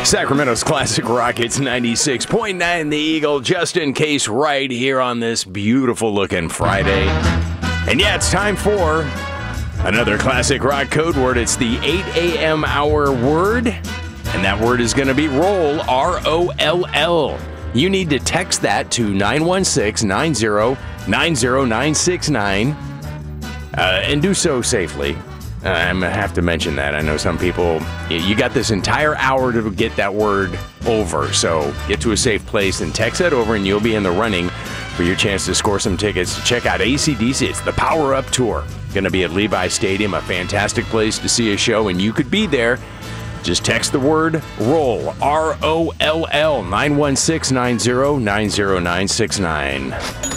Sacramento's Classic Rock, it's 96.9 The Eagle, just in case, right here on this beautiful-looking Friday. And yeah, it's time for another Classic Rock code word. It's the 8 a.m. hour word, and that word is going to be roll, R-O-L-L. You need to text that to 916-90-90969, and do so safely. I'm going to have to mention that. I know some people, you got this entire hour to get that word over. So get to a safe place and text that over, and you'll be in the running for your chance to score some tickets to check out AC/DC. It's the Power Up Tour. Going to be at Levi Stadium, a fantastic place to see a show, and you could be there. Just text the word ROLL, R-O-L-L, 916-90-90969.